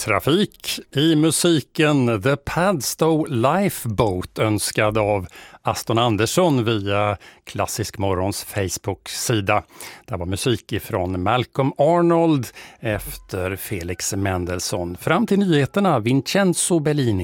Trafik i musiken The Padstow Lifeboat önskad av Aston Andersson via Klassisk Morgons Facebook-sida. Det var musik ifrån Malcolm Arnold efter Felix Mendelssohn. Fram till nyheterna Vincenzo Bellini.